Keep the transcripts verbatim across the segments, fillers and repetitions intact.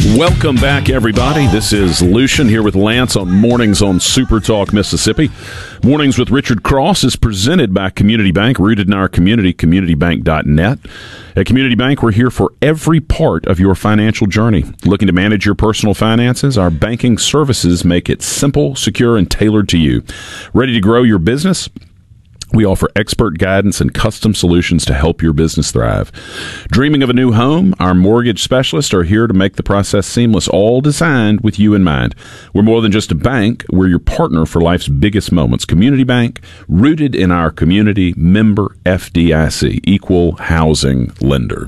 Welcome back, everybody. This is Lucian here with Lance on Mornings on Super Talk Mississippi. Mornings with Richard Cross is presented by Community Bank, rooted in our community, community bank dot net. At Community Bank, we're here for every part of your financial journey. Looking to manage your personal finances? Our banking services make it simple, secure, and tailored to you. Ready to grow your business? We offer expert guidance and custom solutions to help your business thrive. Dreaming of a new home? Our mortgage specialists are here to make the process seamless, all designed with you in mind. We're more than just a bank. We're your partner for life's biggest moments. Community Bank, rooted in our community, member F D I C, equal housing lender.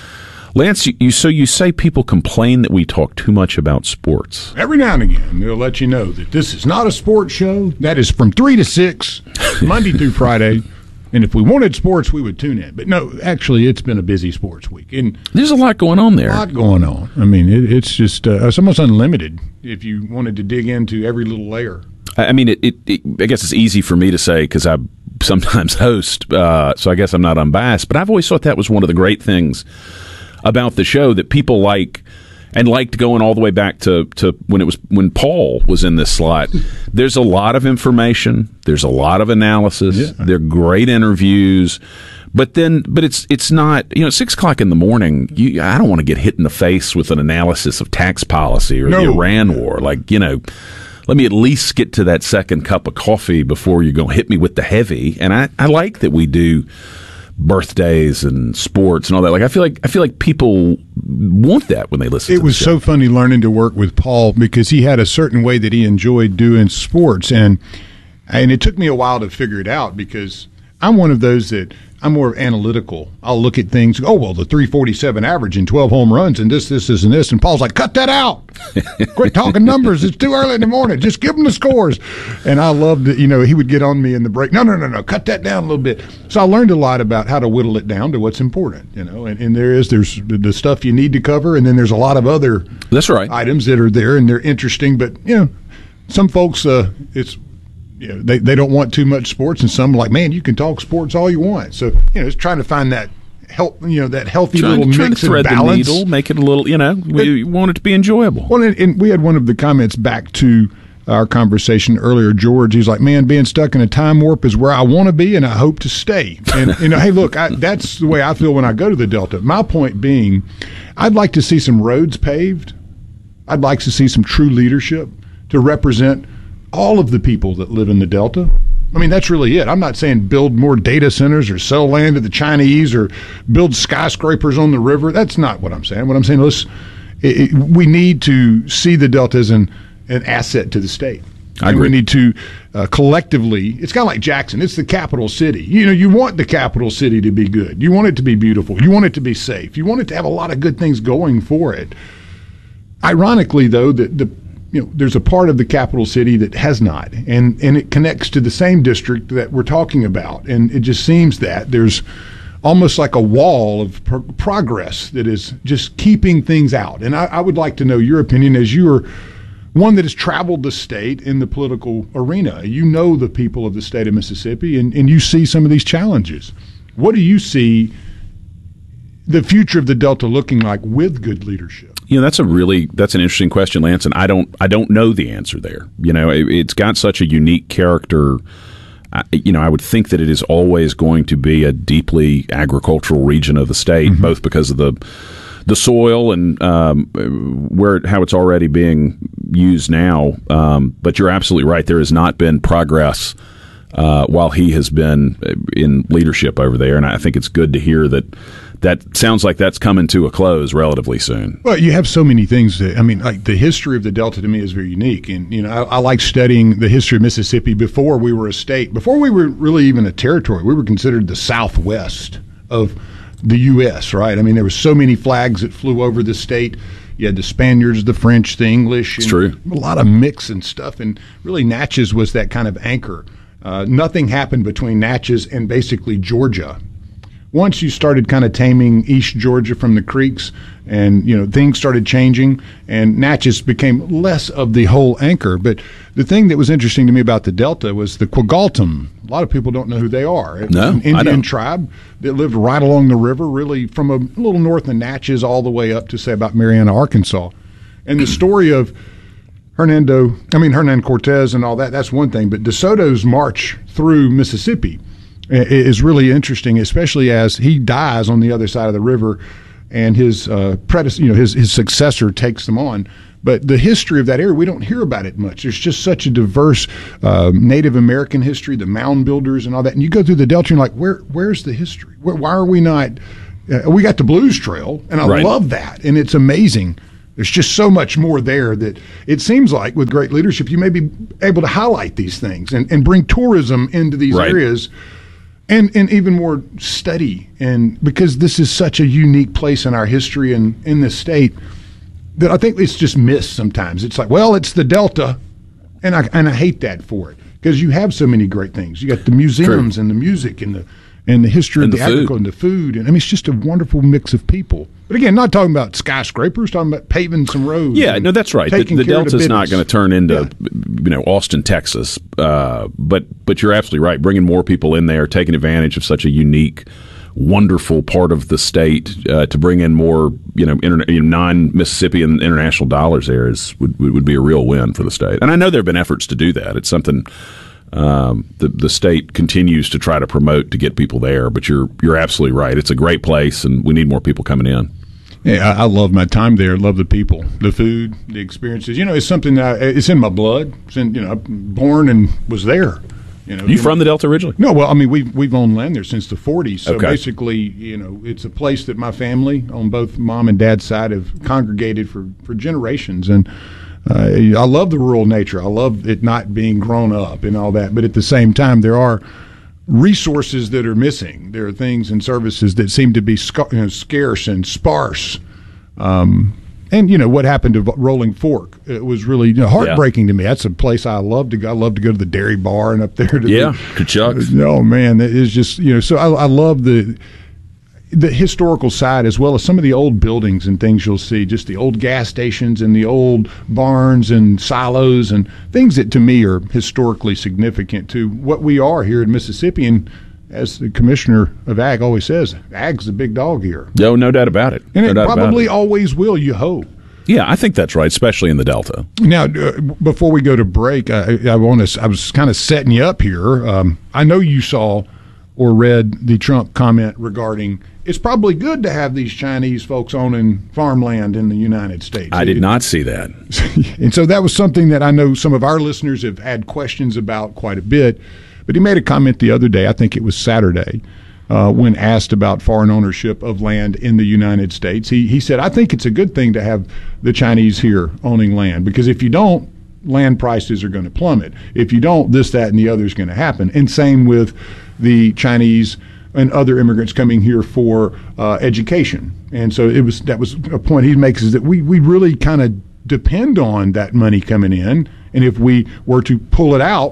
Lance, you, you so you say people complain that we talk too much about sports. Every now and again, they'll let you know that this is not a sports show. That is from three to six, Monday through Friday. And if we wanted sports, we would tune in. But no, actually, it's been a busy sports week. And there's a lot going on there. A lot going on. I mean, it, it's just uh, it's almost unlimited if you wanted to dig into every little layer. I mean, it, it, it I guess it's easy for me to say because I sometimes host, uh, so I guess I'm not unbiased. But I've always thought that was one of the great things about the show that people like and liked going all the way back to, to when it was when Paul was in this slot. There's a lot of information. There's a lot of analysis. Yeah. They're great interviews. But then, but it's it's not, you know, six o'clock in the morning, you, I don't want to get hit in the face with an analysis of tax policy or no. the Iran war. Like, you know, let me at least get to that second cup of coffee before you're going to hit me with the heavy. And I, I like that we do birthdays and sports and all that. Like I feel like I feel like people want that when they listen. It to was the so show. funny learning to work with Paul because he had a certain way that he enjoyed doing sports, and and it took me a while to figure it out because I'm one of those that I'm more analytical. I'll look at things. Oh well, the three forty-seven average and twelve home runs and this, this, this, and this. And Paul's like, cut that out. Quit talking numbers. It's too early in the morning. Just give them the scores. And I loved it. You know, he would get on me in the break. No, no, no, no. Cut that down a little bit. So I learned a lot about how to whittle it down to what's important. You know, and, and there is there's the stuff you need to cover, and then there's a lot of other that's right items that are there and they're interesting. But you know, some folks, uh, it's. You know, they, they don't want too much sports, and some are like, man, you can talk sports all you want. So, you know, it's trying to find that help, you know, that healthy trying, little trying mix to thread and balance. The needle, make it a little, you know, we but, want it to be enjoyable. Well, and, and we had one of the comments back to our conversation earlier, George. He's like, man, being stuck in a time warp is where I want to be, and I hope to stay. And, you know, hey, look, I, that's the way I feel when I go to the Delta. My point being, I'd like to see some roads paved. I'd like to see some true leadership to represent all of the people that live in the Delta. I mean, that's really it. I'm not saying build more data centers or sell land to the Chinese or build skyscrapers on the river. That's not what I'm saying. What I'm saying is it, it, we need to see the Delta as an, an asset to the state. I and agree. We need to uh, collectively, it's kind of like Jackson. It's the capital city. You know, you want the capital city to be good. You want it to be beautiful. You want it to be safe. You want it to have a lot of good things going for it. Ironically, though, the, the you know, there's a part of the capital city that has not, and, and it connects to the same district that we're talking about. And it just seems that there's almost like a wall of pro- progress that is just keeping things out. And I, I would like to know your opinion as you're one that has traveled the state in the political arena. You know the people of the state of Mississippi, and, and you see some of these challenges. What do you see the future of the Delta looking like with good leadership? You know, that's a really that's an interesting question, Lance, and I don't I don't know the answer there. You know, it, it's got such a unique character. I, you know, I would think that it is always going to be a deeply agricultural region of the state, mm-hmm. both because of the the soil and um, where how it's already being used now. Um, but you're absolutely right. There has not been progress uh, while he has been in leadership over there, and I think it's good to hear that. That sounds like that's coming to a close relatively soon. Well, you have so many things that, I mean, like the history of the Delta to me is very unique. And, you know, I, I like studying the history of Mississippi before we were a state. Before we were really even a territory, we were considered the Southwest of the U S, right? I mean, there were so many flags that flew over the state. You had the Spaniards, the French, the English. It's true. A lot of mix and stuff. And really Natchez was that kind of anchor. Uh, nothing happened between Natchez and basically Georgia. Once you started kind of taming East Georgia from the creeks and, you know, things started changing and Natchez became less of the whole anchor. But the thing that was interesting to me about the Delta was the Quagaltum. A lot of people don't know who they are. It no, was an Indian tribe that lived right along the river, really from a little north of Natchez all the way up to, say, about Marianna, Arkansas. And the story of Hernando, I mean, Hernan Cortez and all that, that's one thing. But DeSoto's march through Mississippi is really interesting, especially as he dies on the other side of the river and his uh, predecessor, you know, his, his successor takes them on. But the history of that area, we don't hear about it much. There's just such a diverse uh, Native American history, the mound builders and all that. And you go through the Delta, and you're like, where, where's the history? Where, why are we not? Uh, we got the Blues Trail, and I right. love that, and it's amazing. There's just so much more there that it seems like with great leadership, you may be able to highlight these things and, and bring tourism into these right. areas. And and even more study, and because this is such a unique place in our history and in this state that I think it's just missed sometimes. It's like, well, it's the Delta, and I and I hate that for it because you have so many great things. You got the museums True. and the music and the and the history and of the, the agriculture and the food, and I mean it's just a wonderful mix of people. But again, not talking about skyscrapers, talking about paving some roads. Yeah, no, that's right. The, the Delta's not going to turn into, yeah. you know, Austin, Texas. Uh, but but you're absolutely right. Bringing more people in there, taking advantage of such a unique, wonderful part of the state uh, to bring in more, you know, interna- you know non-Mississippi and international dollars there is would would be a real win for the state. And I know there have been efforts to do that. It's something um, the the state continues to try to promote to get people there. But you're you're absolutely right. It's a great place, and we need more people coming in. Yeah, I, I love my time there. Love the people, the food, the experiences. You know, it's something that I, it's in my blood. It's in, you know, I'm born and was there. You know, you, you from know. the Delta originally? No, well, I mean, we've we've owned land there since the forties. So okay. basically, you know, it's a place that my family on both mom and dad's side have congregated for, for generations. And uh, I love the rural nature. I love it not being grown up and all that. But at the same time, there are resources that are missing. There are things and services that seem to be sc- you know, scarce and sparse. Um, and, you know, what happened to Rolling Fork, it was really you know, heartbreaking yeah. to me. That's a place I love to go. I love to go to the dairy bar and up there. To yeah, the, Kachuk's. No, man, it is just, you know, so I, I love the the historical side as well as some of the old buildings and things you'll see, just the old gas stations and the old barns and silos and things that to me are historically significant to what we are here in Mississippi. And as the commissioner of ag always says, ag's the big dog here. No, no doubt about it. And no it doubt probably about it. always will, you hope. Yeah, I think that's right, especially in the Delta. Now, uh, before we go to break, I, I want to. I was kind of setting you up here. Um, I know you saw or read the Trump comment regarding it's probably good to have these Chinese folks owning farmland in the United States. I did it, not see that. And so that was something that I know some of our listeners have had questions about quite a bit. But he made a comment the other day, I think it was Saturday, uh, when asked about foreign ownership of land in the United States. He, he said, I think it's a good thing to have the Chinese here owning land, because if you don't, land prices are going to plummet. If you don't, this, that, and the other is going to happen. And same with the Chinese and other immigrants coming here for uh, education. And so it was that was a point he makes, is that we, we really kind of depend on that money coming in. And if we were to pull it out,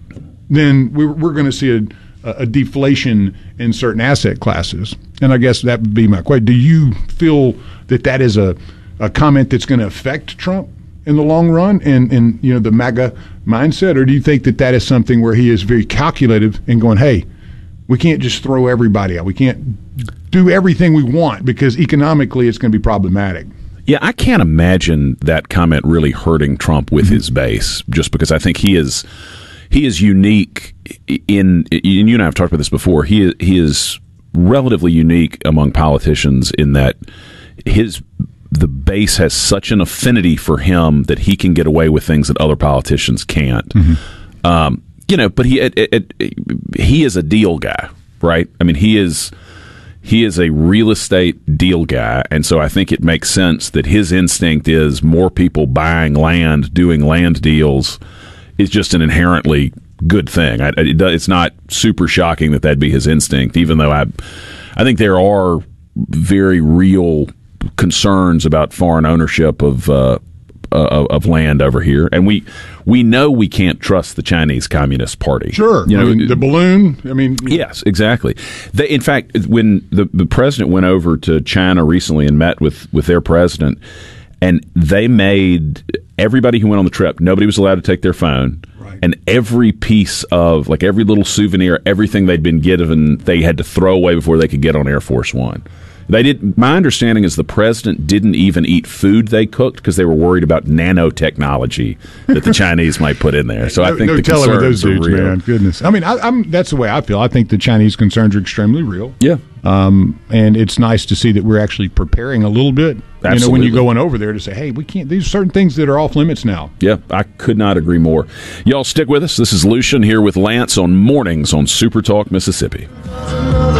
then we're, we're going to see a, a deflation in certain asset classes. And I guess that would be my question. Do you feel that that is a, a comment that's going to affect Trump in the long run and, and, you know, the MAGA mindset? Or do you think that that is something where he is very calculative and going, hey, we can't just throw everybody out. We can't do everything we want because economically it's going to be problematic. Yeah, I can't imagine that comment really hurting Trump with mm-hmm. his base, just because I think he is he is unique in, and you and I have talked about this before, he he is relatively unique among politicians in that his the base has such an affinity for him that he can get away with things that other politicians can't. Mm-hmm. Um You know, but he it, it, it, he is a deal guy, right? I mean, he is he is a real estate deal guy, and so I think it makes sense that his instinct is more people buying land, doing land deals, is just an inherently good thing. I, it, it's not super shocking that that'd be his instinct, even though I I think there are very real concerns about foreign ownership of. Uh, Uh, of land over here, and we we know we can't trust the Chinese Communist Party. Sure, you know, I mean, the balloon. I mean, yes, exactly. They, in fact, when the the president went over to China recently and met with with their president, and they made everybody who went on the trip, nobody was allowed to take their phone, right. And every piece of like every little souvenir, everything they'd been given, they had to throw away before they could get on Air Force One. They did. My understanding is the president didn't even eat food they cooked because they were worried about nanotechnology that the Chinese might put in there. So no, I think no the telling with those concerns are dudes, real. man. Goodness, I mean, I, I'm that's the way I feel. I think the Chinese concerns are extremely real. Yeah, um, and it's nice to see that we're actually preparing a little bit. Absolutely. You know, when you're going over there to say, hey, we can't. These are certain things that are off limits now. Yeah, I could not agree more. Y'all stick with us. This is Lucian here with Lance on Mornings on Super Talk Mississippi.